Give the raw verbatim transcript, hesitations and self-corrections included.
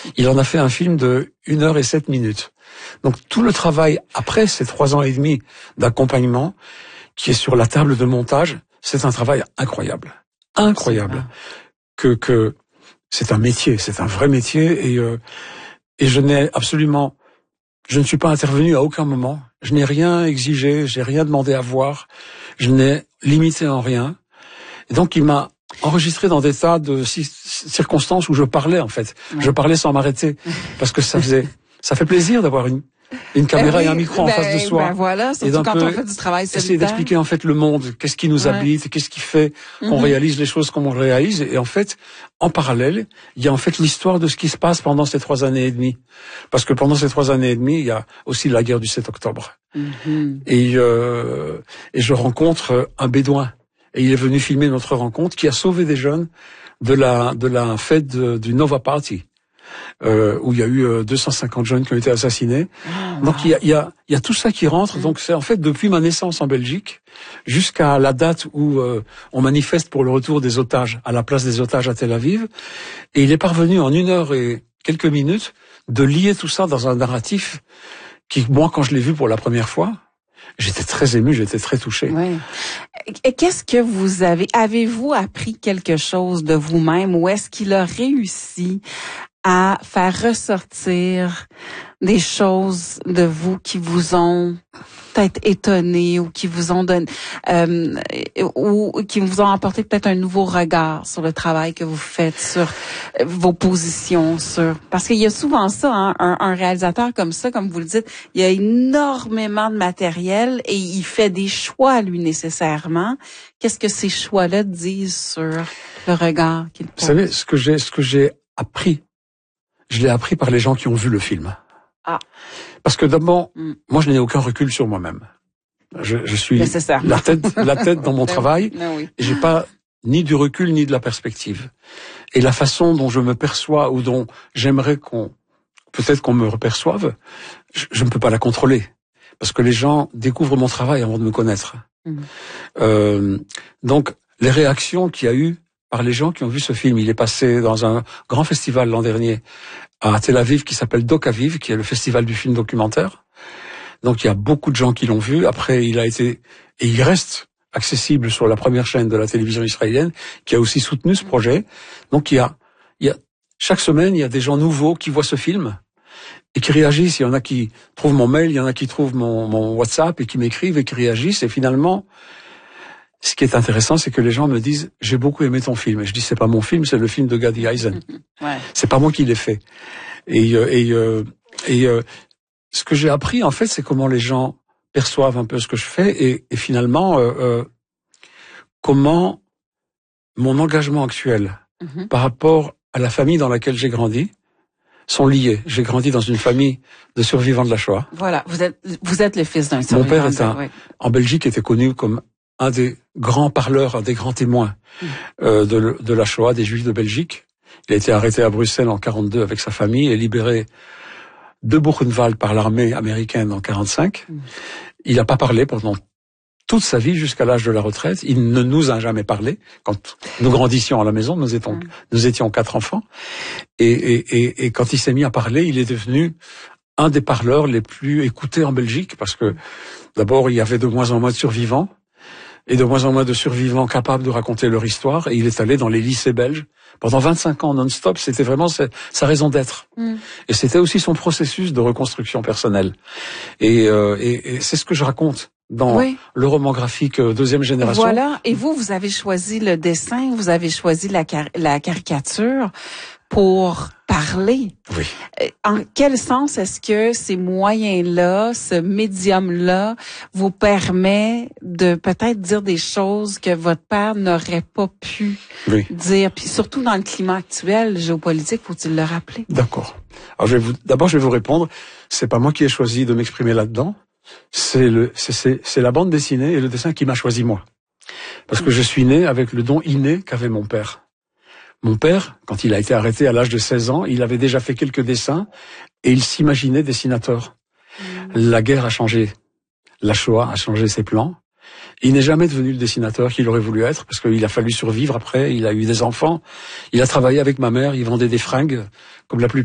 il en a fait un film de une heure et sept minutes. Donc tout le travail après ces trois ans et demi d'accompagnement qui est sur la table de montage, c'est un travail incroyable, incroyable. Que que c'est un métier, c'est un vrai métier et euh, et je n'ai absolument, je ne suis pas intervenu à aucun moment. Je n'ai rien exigé, j'ai rien demandé à voir, je n'ai limité en rien. Et donc il m'a enregistré dans des tas de circonstances où je parlais en fait. Ouais. Je parlais sans m'arrêter parce que ça faisait, ça fait plaisir d'avoir une une caméra euh, oui, et un micro en ben, face de soi. Ben voilà, surtout quand on fait du travail solitaire. Essayer d'expliquer en fait le monde, qu'est-ce qui nous ouais. habite, qu'est-ce qui fait qu'on mm-hmm. réalise les choses comme on réalise. Et en fait, en parallèle, il y a en fait l'histoire de ce qui se passe pendant ces trois années et demie. Parce que pendant ces trois années et demie, il y a aussi la guerre du sept octobre. Mm-hmm. Et, euh, et je rencontre un bédouin. Et il est venu filmer notre rencontre qui a sauvé des jeunes de la, de la fête de, du Nova Party. Euh, où il y a eu euh, deux cent cinquante jeunes qui ont été assassinés. Oh, donc wow. il y a, il y a, il y a tout ça qui rentre. Mmh. Donc c'est en fait depuis ma naissance en Belgique jusqu'à la date où euh, on manifeste pour le retour des otages à la place des otages à Tel Aviv. Et il est parvenu en une heure et quelques minutes de lier tout ça dans un narratif qui, moi, quand je l'ai vu pour la première fois, j'étais très ému, j'étais très touché. Oui. Et qu'est-ce que vous avez, avez-vous appris quelque chose de vous-même ou est-ce qu'il a réussi à faire ressortir des choses de vous qui vous ont peut-être étonné ou qui vous ont donné euh, ou qui vous ont apporté peut-être un nouveau regard sur le travail que vous faites, sur vos positions, sur parce qu'il y a souvent ça, hein, un, un réalisateur comme ça, comme vous le dites, il y a énormément de matériel et il fait des choix lui nécessairement. Qu'est-ce que ces choix-là disent sur le regard qu'il pose? Vous savez, ce que j'ai, ce que j'ai appris. Je l'ai appris par les gens qui ont vu le film. Ah. Parce que d'abord, mm. moi, je n'ai aucun recul sur moi-même. Je, je suis la tête, la tête dans mon travail. Oui. Et j'ai pas ni du recul ni de la perspective. Et la façon dont je me perçois ou dont j'aimerais qu'on, peut-être qu'on me reperçoive, je, je ne peux pas la contrôler. Parce que les gens découvrent mon travail avant de me connaître. Mm. Euh, donc, les réactions qu'il y a eu par les gens qui ont vu ce film. Il est passé dans un grand festival l'an dernier à Tel Aviv qui s'appelle Doc Aviv, qui est le festival du film documentaire. Donc il y a beaucoup de gens qui l'ont vu. Après, il a été et il reste accessible sur la première chaîne de la télévision israélienne, qui a aussi soutenu ce projet. Donc il y a, il y a chaque semaine, il y a des gens nouveaux qui voient ce film et qui réagissent. Il y en a qui trouvent mon mail, il y en a qui trouvent mon, mon WhatsApp et qui m'écrivent et qui réagissent. Et finalement, ce qui est intéressant, c'est que les gens me disent « J'ai beaucoup aimé ton film ». Et je dis « C'est pas mon film, c'est le film de Gadi Eisen. Ouais. C'est pas moi qui l'ai fait ». Et, et, et, et euh, ce que j'ai appris, en fait, c'est comment les gens perçoivent un peu ce que je fais et, et finalement, euh, euh, comment mon engagement actuel mm-hmm. par rapport à la famille dans laquelle j'ai grandi sont liés. J'ai grandi dans une famille de survivants de la Shoah. Voilà, vous êtes, vous êtes le fils d'un survivant. Mon père est un, ouais. en Belgique était connu comme un des grands parleurs, un des grands témoins euh, de, de la Shoah des Juifs de Belgique. Il a été arrêté à Bruxelles en quarante-deux avec sa famille et libéré de Buchenwald par l'armée américaine en quarante-cinq. Mm. Il n'a pas parlé pendant toute sa vie jusqu'à l'âge de la retraite. Il ne nous a jamais parlé. Quand nous grandissions à la maison, nous étions, mm. nous étions quatre enfants. Et, et, et, et quand il s'est mis à parler, il est devenu un des parleurs les plus écoutés en Belgique parce que d'abord, il y avait de moins en moins de survivants. Et de moins en moins de survivants capables de raconter leur histoire. Et il est allé dans les lycées belges. Pendant vingt-cinq ans non-stop, c'était vraiment sa, sa raison d'être. Mm. Et c'était aussi son processus de reconstruction personnelle. Et, euh, et, et c'est ce que je raconte dans oui. le roman graphique Deuxième Génération. Voilà. Et vous, vous avez choisi le dessin, vous avez choisi la, car- la caricature pour parler. Oui. En quel sens est-ce que ces moyens-là, ce médium-là, vous permet de peut-être dire des choses que votre père n'aurait pas pu oui. dire, puis surtout dans le climat actuel géopolitique, faut-il le rappeler? D'accord. Alors je vais vous, d'abord je vais vous répondre. C'est pas moi qui ai choisi de m'exprimer là-dedans. C'est le, c'est, c'est, c'est la bande dessinée et le dessin qui m'a choisi moi. Parce que je suis né avec le don inné qu'avait mon père. Mon père, quand il a été arrêté à l'âge de seize ans, il avait déjà fait quelques dessins et il s'imaginait dessinateur. Mmh. La guerre a changé. La Shoah a changé ses plans. Il n'est jamais devenu le dessinateur qu'il aurait voulu être parce qu'il a fallu survivre après. Il a eu des enfants. Il a travaillé avec ma mère. Il vendait des fringues comme la plupart.